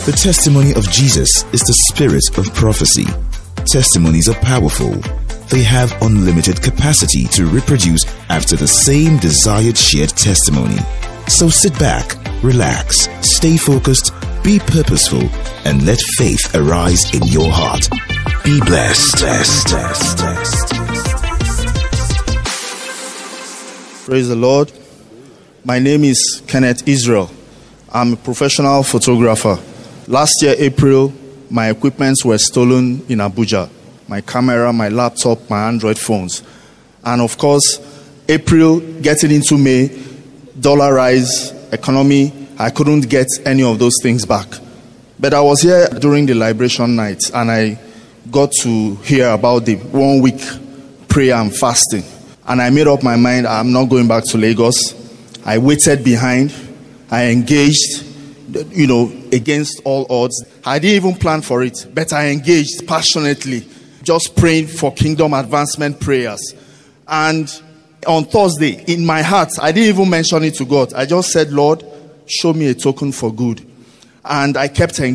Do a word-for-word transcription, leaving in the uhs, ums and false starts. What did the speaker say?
The testimony of Jesus is the spirit of prophecy. Testimonies are powerful. They have unlimited capacity to reproduce after the same desired shared testimony. So sit back, relax, stay focused, be purposeful, and let faith arise in your heart. Be blessed. blessed, blessed, blessed. Praise the Lord. My name is Kenneth Israel. I'm a professional photographer. Last year, April, my equipments were stolen in Abuja. My camera, my laptop, my Android phones. And of course, April, getting into May, dollar rise, economy, I couldn't get any of those things back. But I was here during the liberation night, and I got to hear about the one week prayer and fasting. And I made up my mind, I'm not going back to Lagos. I waited behind. I engaged, you know, against all odds. I didn't even plan for it, but I engaged passionately, just praying for kingdom advancement prayers. And on Thursday, in my heart, I didn't even mention it to God. I just said, Lord, show me a token for good. And I kept engaging.